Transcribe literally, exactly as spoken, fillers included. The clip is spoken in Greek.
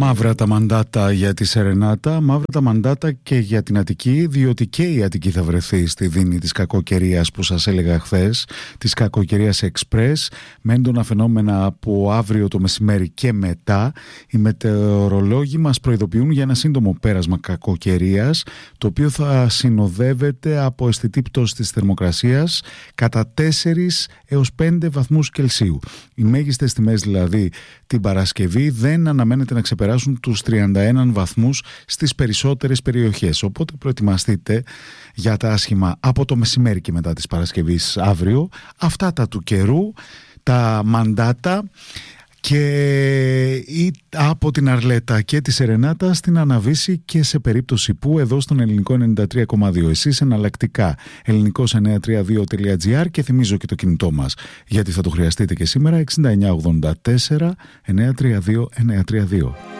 Μαύρα τα μαντάτα για τη Σερενάτα, μαύρα τα μαντάτα και για την Αττική, διότι και η Αττική θα βρεθεί στη δίνη της κακοκαιρίας που σας έλεγα χθες, της κακοκαιρίας εξπρές, με έντονα φαινόμενα από αύριο το μεσημέρι και μετά. Οι μετεωρολόγοι μας προειδοποιούν για ένα σύντομο πέρασμα κακοκαιρίας, το οποίο θα συνοδεύεται από αισθητή πτώση της θερμοκρασίας κατά τέσσερις έως πέντε βαθμούς Κελσίου. Οι μέγιστες τιμές δηλαδή την Παρασκευή δεν αναμένεται να ξεπεράσουν τους τριάντα ένα βαθμούς στις περισσότερες περιοχές. Οπότε προετοιμαστείτε για τα άσχημα από το μεσημέρι και μετά της Παρασκευής αύριο. Αυτά τα του καιρού, τα μαντάτα και από την Αρλέτα και τη Σερενάτα στην Αναβίση και σε περίπτωση που εδώ στον Ελληνικό ενενήντα τρία κόμμα δύο. Εσείς εναλλακτικά ελληνικός εννιακόσια τριάντα δύο τελεία τζι άρ και θυμίζω και το κινητό μας γιατί θα το χρειαστείτε και σήμερα εξήντα εννιά ογδόντα τέσσερα εννιακόσια τριάντα δύο εννιακόσια τριάντα δύο.